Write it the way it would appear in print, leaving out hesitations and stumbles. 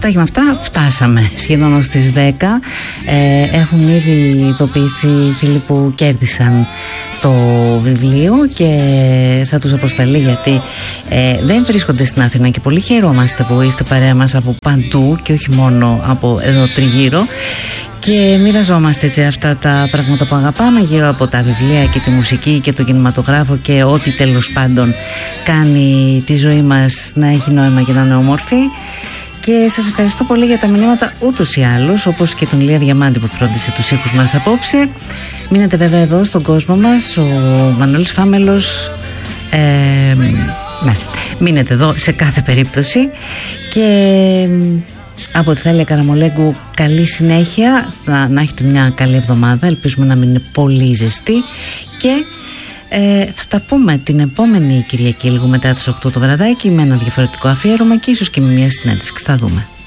Αυτά και με αυτά φτάσαμε σχεδόν ως τις 10. Έχουν ήδη ειδοποιηθεί φίλοι που κέρδισαν το βιβλίο και θα τους αποσταλεί, γιατί δεν βρίσκονται στην Αθήνα και πολύ χαιρόμαστε που είστε παρέα μας από παντού και όχι μόνο από εδώ τριγύρω, και μοιραζόμαστε έτσι αυτά τα πράγματα που αγαπάμε γύρω από τα βιβλία και τη μουσική και το κινηματογράφο και ό,τι τέλος πάντων κάνει τη ζωή μας να έχει νόημα και να είναι όμορφη. Και σας ευχαριστώ πολύ για τα μηνύματα ούτως ή άλλως, όπως και τον Λία Διαμάντη που φρόντισε τους ήχους μας απόψε. Μείνετε βέβαια εδώ στον κόσμο μας, ο Μανώλης Φάμελος, ναι, μείνετε εδώ σε κάθε περίπτωση. Και από τη Θάλια Καραμολέγκου καλή συνέχεια, να έχετε μια καλή εβδομάδα, ελπίζουμε να μην είναι πολύ ζεστή και θα τα πούμε την επόμενη Κυριακή λίγο μετά τις 8 το βραδάκι με ένα διαφορετικό αφιέρωμα και ίσως και με μια συνέντευξη, θα δούμε.